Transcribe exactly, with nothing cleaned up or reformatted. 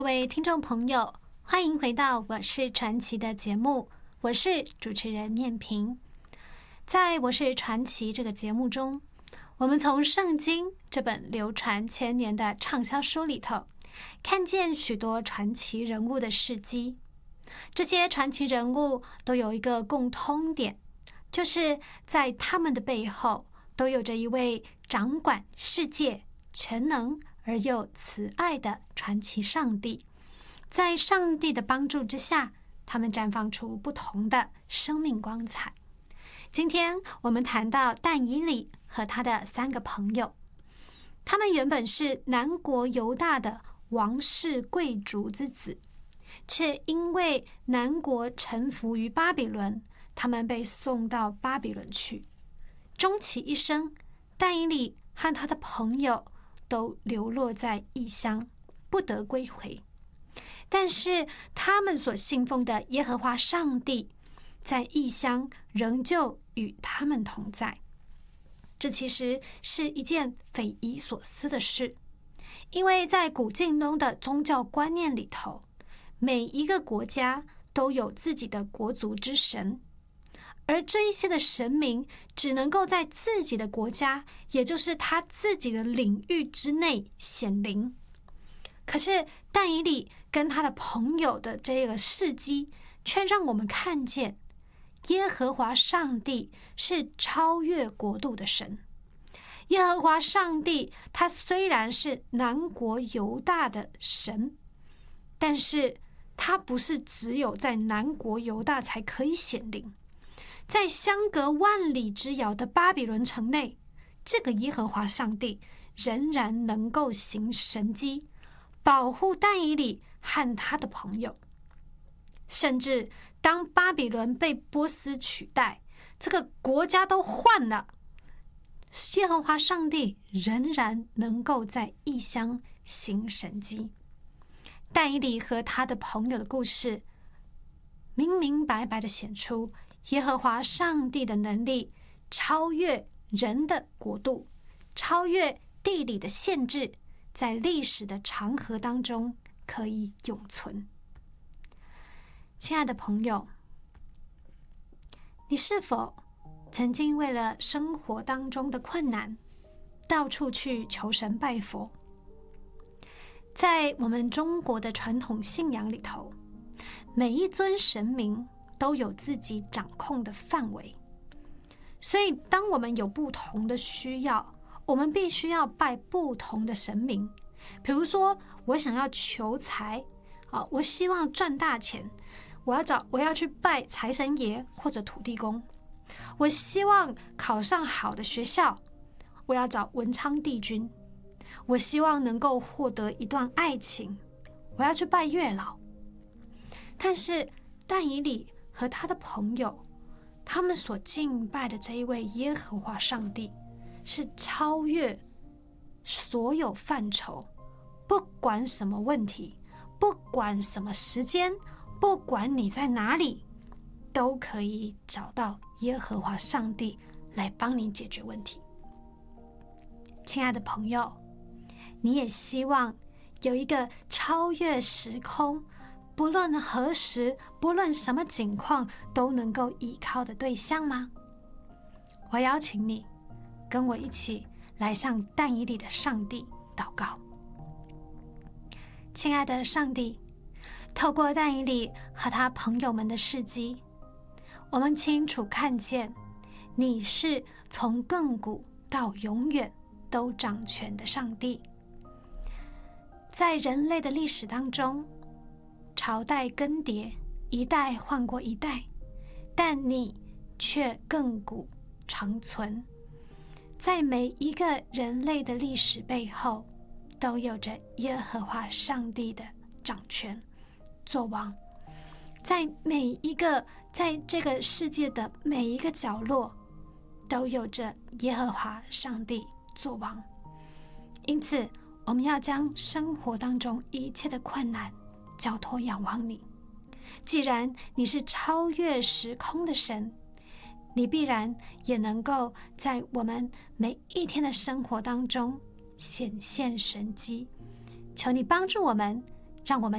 各位听众朋友，欢迎回到我是传奇的节目，我是主持人念萍。在我是传奇这个节目中，我们从圣经这本流传千年的畅销书里头，看见许多传奇人物的事迹。这些传奇人物都有一个共通点，就是在他们的背后都有着一位掌管世界、全能而又慈爱的传奇上帝。在上帝的帮助之下，他们绽放出不同的生命光彩。今天我们谈到但以理和他的三个朋友，他们原本是南国犹大的王室贵族之子，却因为南国臣服于巴比伦，他们被送到巴比伦去。终其一生，但以理和他的朋友都流落在异乡，不得归回。但是他们所信奉的耶和华上帝，在异乡仍旧与他们同在。这其实是一件匪夷所思的事，因为在古近东的宗教观念里头，每一个国家都有自己的国族之神，而这一些的神明只能够在自己的国家，也就是他自己的领域之内显灵。可是但以理跟他的朋友的这个事迹，却让我们看见耶和华上帝是超越国度的神。耶和华上帝他虽然是南国犹大的神，但是他不是只有在南国犹大才可以显灵。在相隔万里之遥的巴比伦城内，这个耶和华上帝仍然能够行神迹，保护但以理和他的朋友。甚至当巴比伦被波斯取代，这个国家都换了，耶和华上帝仍然能够在异乡行神迹。但以理和他的朋友的故事，明明白白地显出耶和华上帝的能力超越人的国度，超越地理的限制，在历史的长河当中可以永存。亲爱的朋友，你是否曾经为了生活当中的困难，到处去求神拜佛？在我们中国的传统信仰里头，每一尊神明都有自己掌控的范围，所以当我们有不同的需要，我们必须要拜不同的神明。比如说我想要求财，啊，我希望赚大钱，我要找我要去拜财神爷或者土地公。我希望考上好的学校，我要找文昌帝君。我希望能够获得一段爱情，我要去拜月老。但是但以理和他的朋友，他们所敬拜的这一位耶和华上帝，是超越所有范畴，不管什么问题，不管什么时间，不管你在哪里，都可以找到耶和华上帝来帮你解决问题。亲爱的朋友，你也希望有一个超越时空，不论何时，不论什么境况，都能够依靠的对象吗？我邀请你跟我一起来向但以理的上帝祷告。亲爱的上帝，透过但以理和他朋友们的事迹，我们清楚看见你是从亘古到永远都掌权的上帝。在人类的历史当中，朝代更迭，一代换过一代，但你却亘古长存。在每一个人类的历史背后，都有着耶和华上帝的掌权作王。在每一个在这个世界的每一个角落，都有着耶和华上帝作王。因此我们要将生活当中一切的困难交托仰望你。既然你是超越时空的神，你必然也能够在我们每一天的生活当中显现神迹。求你帮助我们，让我们